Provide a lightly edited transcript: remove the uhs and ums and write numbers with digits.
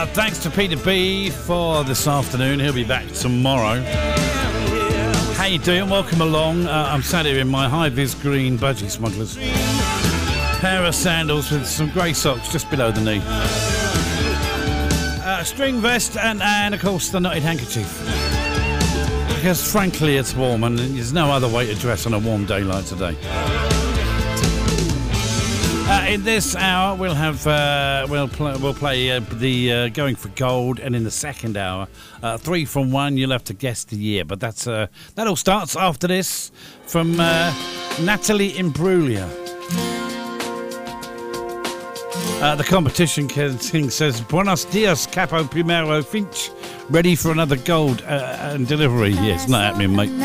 Thanks to Peter B for this afternoon. He'll be back tomorrow. How you doing? Welcome along. I'm sat here in my high-vis green budgie smugglers. Pair of sandals with some grey socks just below the knee. String vest and of course the knotted handkerchief. Because frankly it's warm and there's no other way to dress on a warm day like today. In this hour we'll have we'll play the Going for Gold, and in the second hour 3 from 1. You'll have to guess the year, but that all starts after this from Natalie Imbruglia. The competition king says, Buenos dias, Capo Primero Finch. Ready for another gold and delivery? Yeah, it's not happening, mate.